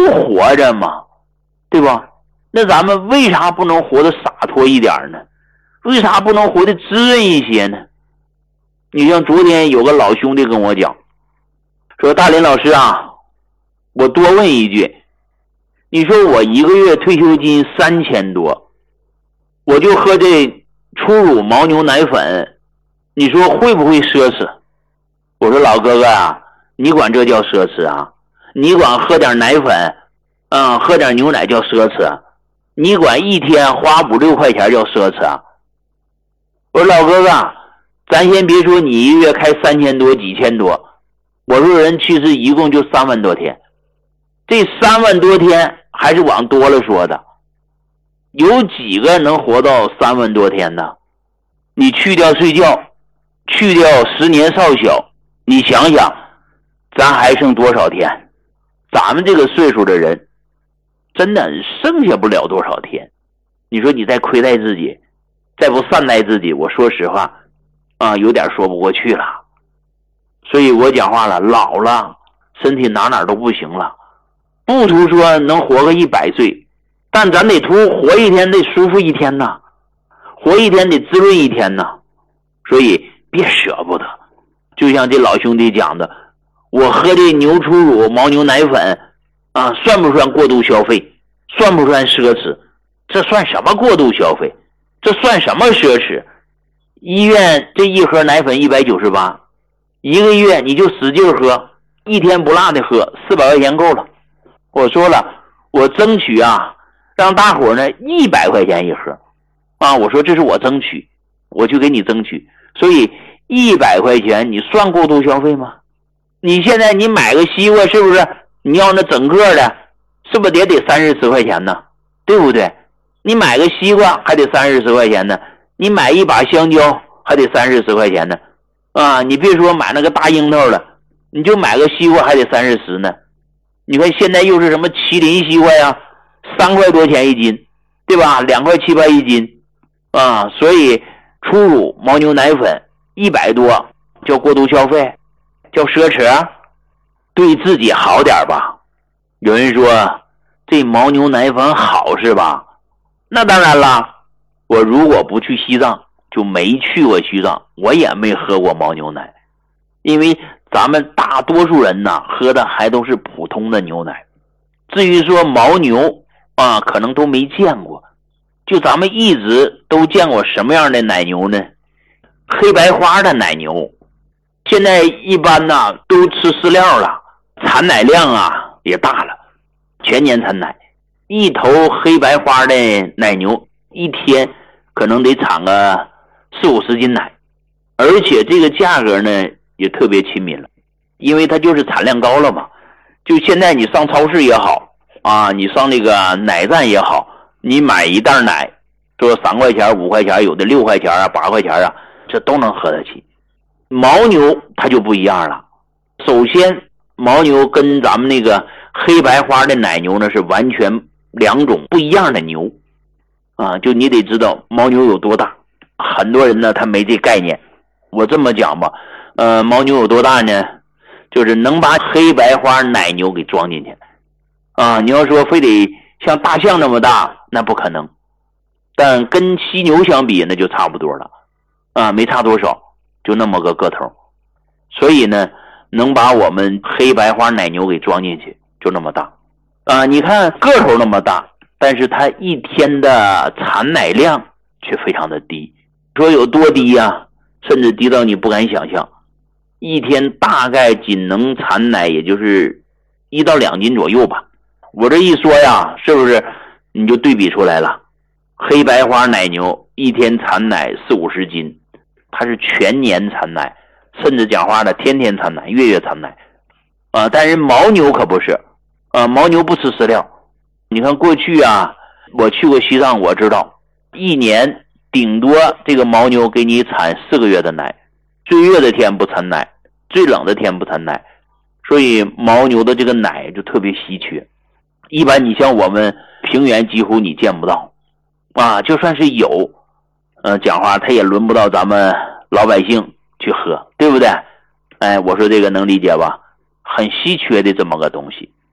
活着嘛，对吧？那咱们为啥不能活得洒脱一点呢？为啥不能活得滋润一些呢？你像昨天有个老兄弟跟我讲，说大林老师啊，我多问一句，你说我一个月退休金3000多，我就喝这初乳牦牛奶粉，你说会不会奢侈？我说老哥哥啊，你管这叫奢侈啊？你管喝点奶粉喝点牛奶叫奢侈啊？你管一天花5、6块钱叫奢侈啊？我说老哥哥，咱先别说你一个月开3000多几千多，我说人去世一共就3万多天，这3万多天还是往多了说的，有几个能活到3万多天的？你去掉睡觉，去掉10年少小，你想想咱还剩多少天？咱们这个岁数的人真的剩下不了多少天。你说你再亏待自己，再不善待自己，我说实话有点说不过去了。所以我讲话了，老了身体哪都不行了，不图说能活个100岁，但咱得图活一天得舒服一天呐，活一天得滋润一天呐。所以别舍不得。就像这老兄弟讲的，我喝这牛初乳牦牛奶粉算不算过度消费？算不算奢侈？这算什么过度消费？这算什么奢侈？医院这一盒奶粉198，一个月你就使劲喝，一天不落的喝，400块钱够了。我说了，我争取让大伙呢100块钱一盒我说这是我争取，我就给你争取。所以100块钱你算过度消费吗？你现在你买个西瓜，是不是你要那整个的，是不是得30、40块钱呢？对不对？你买个西瓜还得30、40块钱呢，你买一把香蕉还得30、40块钱呢你别说买那个大樱桃了，你就买个西瓜还得30、40呢。你看现在又是什么麒麟西瓜呀，3块多钱一斤，对吧？2块7、8一斤所以初乳牦牛奶粉100多叫过度消费，叫奢侈对自己好点吧。有人说这牦牛奶粉好是吧？那当然了，我如果不去西藏就没去过西藏，我也没喝过牦牛奶。因为咱们大多数人喝的还都是普通的牛奶，至于说牦牛可能都没见过。就咱们一直都见过什么样的奶牛呢？黑白花的奶牛，现在一般都吃饲料了，产奶量也大了，全年产奶。一头黑白花的奶牛一天可能得产个40、50斤奶，而且这个价格呢也特别亲民了，因为它就是产量高了嘛。就现在你上超市也好你上那个奶站也好，你买一袋奶说3块钱、5块钱，有的6块钱8块钱这都能喝得起。牦牛它就不一样了，首先牦牛跟咱们那个黑白花的奶牛呢是完全2种不一样的牛就你得知道牦牛有多大，很多人呢他没这概念。我这么讲吧牦牛有多大呢？就是能把黑白花奶牛给装进去你要说非得像大象那么大那不可能，但跟犀牛相比那就差不多了没差多少，就那么个头。所以呢能把我们黑白花奶牛给装进去就那么大你看个头那么大，但是它一天的产奶量却非常的低。说有多低甚至低到你不敢想象，一天大概仅能产奶也就是1到2斤左右吧。我这一说是不是你就对比出来了？黑白花奶牛一天产奶40、50斤，它是全年产奶，甚至讲话的天天产奶，月月产奶但是牦牛可不是牦牛不吃饲料。你看过去我去过西藏，我知道一年顶多这个牦牛给你产4个月的奶，最热的天不产奶，最冷的天不产奶，所以牦牛的这个奶就特别稀缺。一般你像我们平原几乎你见不到就算是有讲话它也轮不到咱们老百姓去喝，对不对？我说这个能理解吧？很稀缺的这么个东西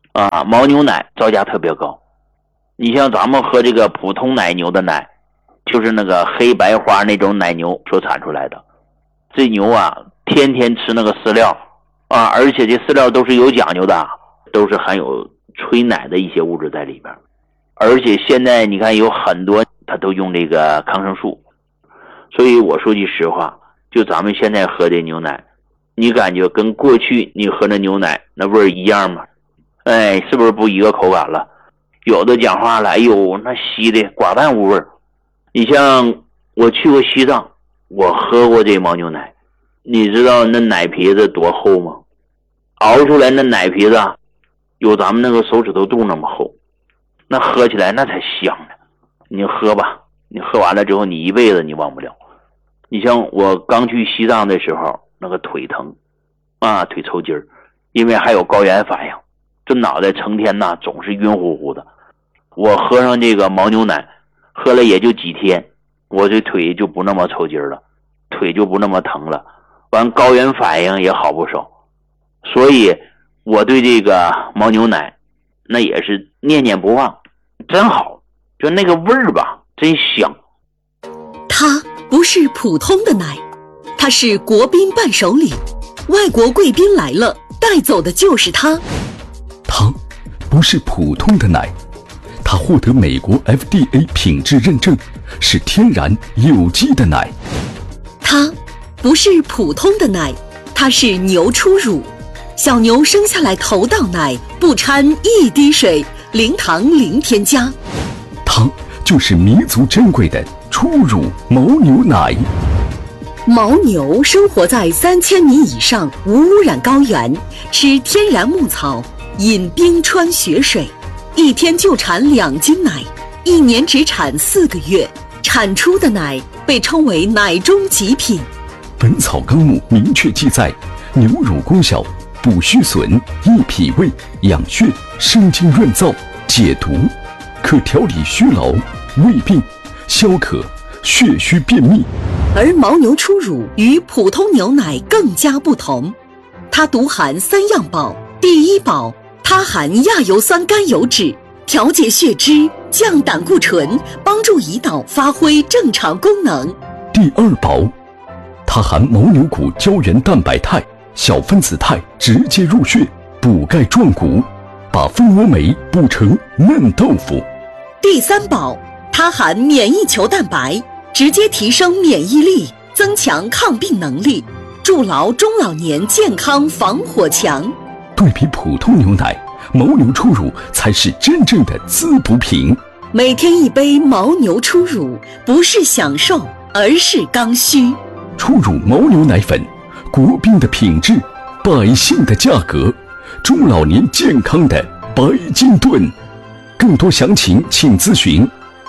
牦牛奶造价特别高。你像咱们喝这个普通奶牛的奶，就是那个黑白花那种奶牛所产出来的，这牛天天吃那个饲料而且这饲料都是有讲究的，都是含有催奶的一些物质在里边。而且现在你看有很多它都用这个抗生素，所以我说句实话，就咱们现在喝的牛奶，你感觉跟过去你喝的牛奶那味儿一样吗？是不是不一个口感了？有的讲话了，哎呦，那稀的寡淡无味儿。你像我去过西藏，我喝过这牦牛奶，你知道那奶皮子多厚吗？熬出来那奶皮子有咱们那个手指头肚那么厚，那喝起来那才香呢。你喝吧，你喝完了之后你一辈子你忘不了。你像我刚去西藏的时候，那个腿疼腿抽筋儿，因为还有高原反应，这脑袋成天总是晕乎乎的。我喝上这个牦牛奶，喝了也就几天，我这腿就不那么抽筋了，腿就不那么疼了，完高原反应也好不少。所以我对这个牦牛奶那也是念念不忘，真好，就那个味儿吧，真香。 它不是普通的奶，它是国宾伴手礼，外国贵宾来了，带走的就是它。 它不是普通的奶，它获得美国 FDA 品质认证，是天然有机的奶。 它不是普通的奶，它是牛初乳，小牛生下来头道奶，不掺一滴水，零糖零添加。 它就是弥足珍贵的初乳牦牛奶。 牦牛生活在3000米以上无污染高原，吃天然牧草，饮冰川雪水，一天就产2斤奶，一年只产4个月，产出的奶被称为奶中极品。 《本草纲目》明确记载，牛乳功效：补虚损、益脾胃、养血、生津润燥、解毒，可调理虚劳、胃病、消渴、血虚便秘。 而牦牛初乳与普通牛奶更加不同，它独含3样宝。第一宝，它含亚油酸甘油酯，调节血脂，降胆固醇，帮助胰岛发挥正常功能。 第二宝，它含牦牛骨胶原蛋白肽、小分子肽，直接入血，补钙壮骨，把蜂窝煤补成嫩豆腐。 第三宝，它含免疫球蛋白，直接提升免疫力，增强抗病能力，筑牢中老年健康防火墙。 对比普通牛奶，牦牛初乳才是真正的滋补品。 每天一杯牦牛初乳，不是享受，而是刚需。 初乳牦牛奶粉，国宾的品质，百姓的价格，中老年健康的白金盾。更多详情请咨询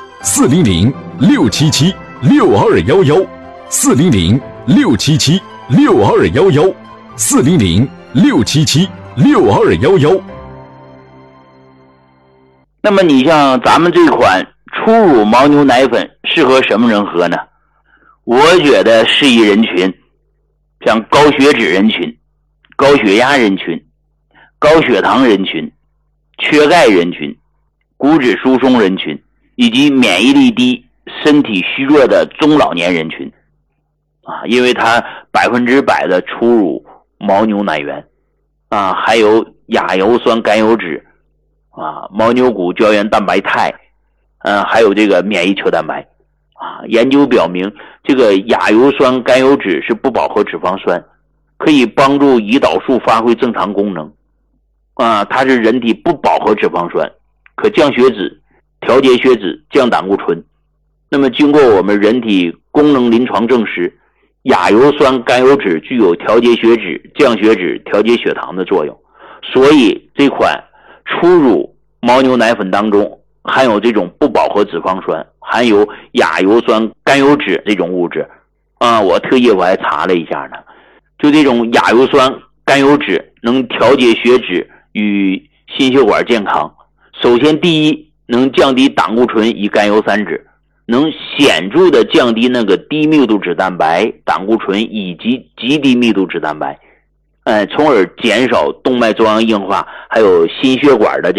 400-677-6211，400-677-6211，400-677-6211。 那么你像咱们这款初乳牦牛奶粉适合什么人喝呢？我觉得适宜人群，像高血脂人群、高血压人群、高血糖人群、缺钙人群、骨质疏松人群，以及免疫力低、身体虚弱的中老年人群因为它100%的初乳牦牛奶源还有亚油酸甘油酯牦牛骨胶原蛋白肽还有这个免疫球蛋白研究表明，这个亚油酸甘油酯是不饱和脂肪酸，可以帮助胰岛素发挥正常功能它是人体不饱和脂肪酸，可降血脂、调节血脂、降胆固醇。那么经过我们人体功能临床证实，亚油酸甘油酯具有调节血脂、降血脂、调节血糖的作用，所以这款初乳牦牛奶粉当中含有这种不饱和脂肪酸，含有亚油酸甘油酯这种物质我特意我还查了一下呢，就这种亚油酸甘油酯能调节血脂与心血管健康。首先第一，能降低胆固醇与甘油三酯，能显著的降低那个低密度脂蛋白、胆固醇以及极低密度脂蛋白从而减少动脉粥样硬化还有心血管的